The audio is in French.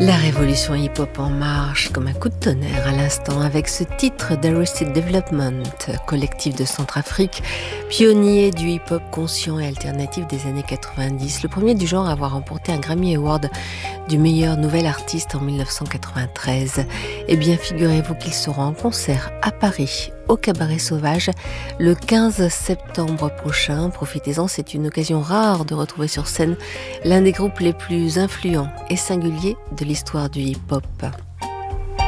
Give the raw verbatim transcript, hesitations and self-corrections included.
La révolution hip-hop en marche comme un coup de tonnerre à l'instant avec ce titre d'Arrested Development, collectif de Centrafrique, pionnier du hip-hop conscient et alternatif des années quatre-vingt-dix, le premier du genre à avoir remporté un Grammy Award du meilleur nouvel artiste en dix-neuf cent quatre-vingt-treize. Eh bien, figurez-vous qu'ils seront en concert à Paris, au Cabaret Sauvage, le quinze septembre prochain. Profitez-en, c'est une occasion rare de retrouver sur scène l'un des groupes les plus influents et singuliers de l'histoire du hip-hop.